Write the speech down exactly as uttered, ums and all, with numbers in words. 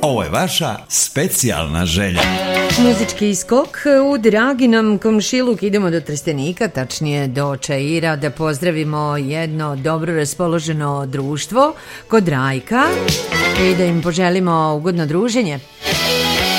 ovo je vaša specijalna želja. Muzički skok u dragi nam komšiluk. Idemo do Trstenika, tačnije do Čaira, da pozdravimo jedno dobro raspoloženo društvo kod Rajka i da im poželimo ugodno druženje.